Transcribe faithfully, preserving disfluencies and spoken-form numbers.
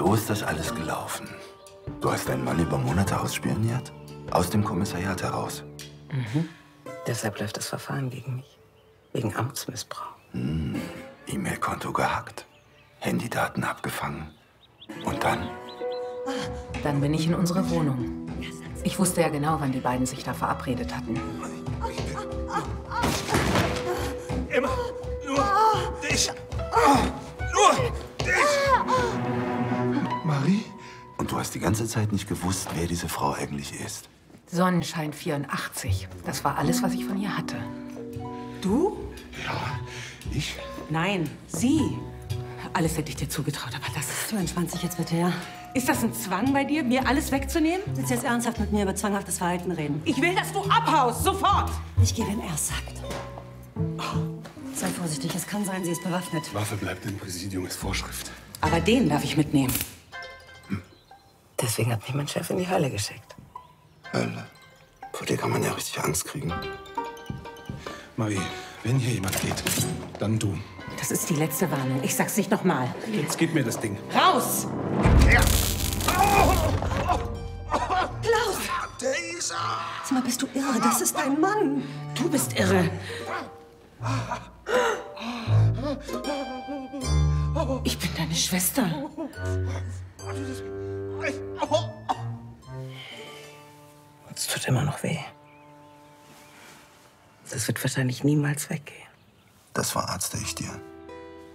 So ist das alles gelaufen. Du hast deinen Mann über Monate ausspioniert? Aus dem Kommissariat heraus? Mhm. Deshalb läuft das Verfahren gegen mich. Wegen Amtsmissbrauch. Hm. E-Mail-Konto gehackt. Handydaten abgefangen. Und dann? Dann bin ich in unsere Wohnung. Ich wusste ja genau, wann die beiden sich da verabredet hatten. Immer nur dich. Nur dich. Marie? Und du hast die ganze Zeit nicht gewusst, wer diese Frau eigentlich ist? Sonnenschein vierundachtzig. Das war alles, was ich von ihr hatte. Du? Ja, ich? Nein, sie. Alles hätte ich dir zugetraut, aber das ist... Du entspannst dich jetzt bitte, ja? Ist das ein Zwang bei dir, mir alles wegzunehmen? Willst du jetzt ernsthaft mit mir über zwanghaftes Verhalten reden? Ich will, dass du abhaust, sofort! Ich gehe, wenn er es sagt. Sei vorsichtig, es kann sein, sie ist bewaffnet. Waffe bleibt im Präsidium, ist Vorschrift. Aber den darf ich mitnehmen. Deswegen hat mich mein Chef in die Hölle geschickt. Hölle? Vor dir kann man ja richtig Angst kriegen. Marie, wenn hier jemand geht, dann du. Das ist die letzte Warnung. Ich sag's nicht nochmal. Jetzt gib mir das Ding. Raus! Ja. Klaus! Theresa! Sag mal, bist du irre? Das ist dein Mann. Du bist irre. Ich bin deine Schwester. Es tut immer noch weh. Das wird wahrscheinlich niemals weggehen. Das verarzte ich dir.